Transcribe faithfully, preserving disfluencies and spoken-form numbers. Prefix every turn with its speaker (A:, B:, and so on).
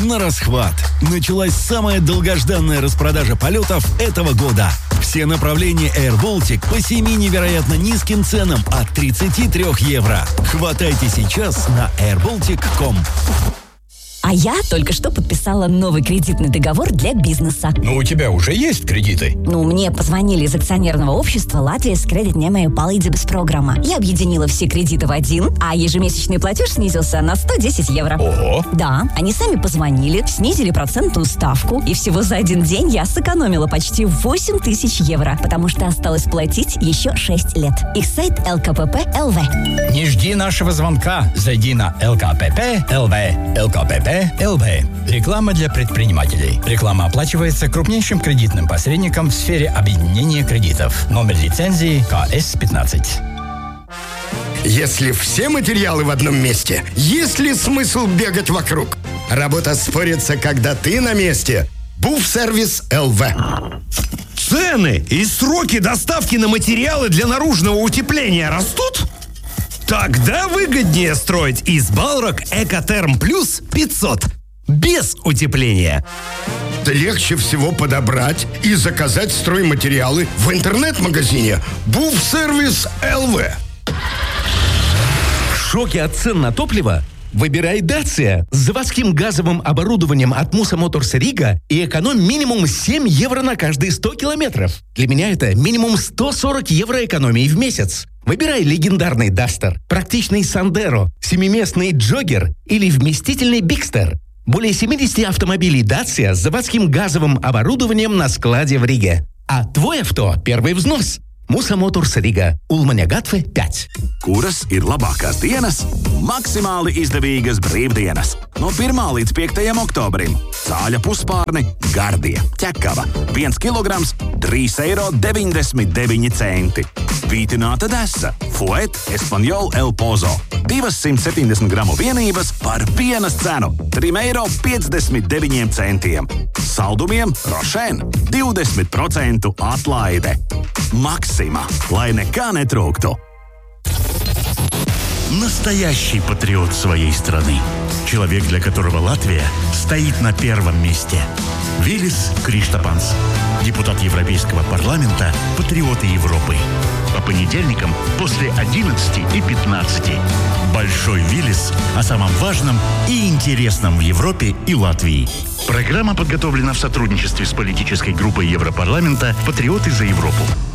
A: на расхват. Началась самая долгожданная распродажа полетов этого года. Все направления Air Baltic по семи невероятно низким ценам от тридцати трёх евро. Хватайте сейчас на эйр балтик точка ком.
B: А я только что подписала новый кредитный договор для бизнеса.
C: Но у тебя уже есть кредиты?
B: Ну, мне позвонили из акционерного общества Латвijas кредитņēmēju palīdzības программа. Я объединила все кредиты в один, а ежемесячный платеж снизился на сто десять евро.
C: Ого!
B: Да, они сами позвонили, снизили процентную ставку, и всего за один день я сэкономила почти восемь тысяч евро, потому что осталось платить еще шесть лет. Их сайт эл ка пэ пэ точка эл ви.
C: Не жди нашего звонка. Зайди на эл ка пэ пэ точка эл ви. эл ка пэ пэ точка эл ви. Реклама для предпринимателей. Реклама оплачивается крупнейшим кредитным посредником в сфере объединения кредитов. Номер лицензии ка эс пятнадцать.
D: Если все материалы в одном месте, есть ли смысл бегать вокруг? Работа спорится, когда ты на месте. Буфсервис эл ви.
E: Цены и сроки доставки на материалы для наружного утепления растут? Тогда выгоднее строить из Балрог Экотерм Плюс пятьсот. Без утепления.
D: Да легче всего подобрать и заказать стройматериалы в интернет-магазине Буфсервис эл ви.
F: В шоке от цен на топливо? Выбирай Dacia с заводским газовым оборудованием от Musa Motors Riga и экономь минимум семь евро на каждые сто километров. Для меня это минимум сто сорок евро экономии в месяц. Выбирай легендарный Duster, практичный Sandero, семиместный Jogger или вместительный Bigster. Более семьдесят автомобилей Dacia с заводским газовым оборудованием на складе в Риге. А твой авто – первый взнос. Musa Motors Riga, Ulmaņa Gatve пять.
G: Kuras ir labākās dienas? Maksimāli izdevīgas brīvdienas. No pirmā līdz piektajam oktobrim. Sāļa puspārni, gardie, ķekava. viens kilograms, trīs eiro deviņdesmit deviņi centi. Vītināta desa, Fuet Espanjol El Pozo. divsimt septiņdesmit gramu vienības par vienas cenu - trīs eiro piecdesmit deviņi centiem. Saldumiem Rošēn divdesmit procentu atlaide. Максима, lai nekā netrūktu.
A: Настоящий патриот своей страны. Человек, для которого Латвия стоит на первом месте. Вилис Криштапанс. Депутат Европейского парламента, патриоты Европы. По понедельникам после одиннадцати и пятнадцати. Большой Вилис о самом важном и интересном в Европе и Латвии. Программа подготовлена в сотрудничестве с политической группой Европарламента «Патриоты за Европу».